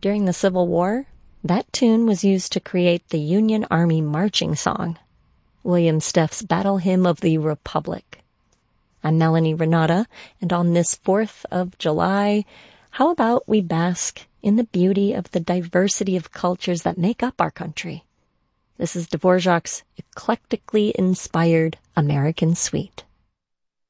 During the Civil War, that tune was used to create the Union Army marching song, William Steff's Battle Hymn of the Republic. I'm Melanie Renata, and on this 4th of July, how about we bask in the beauty of the diversity of cultures that make up our country? This is Dvorak's eclectically inspired American Suite.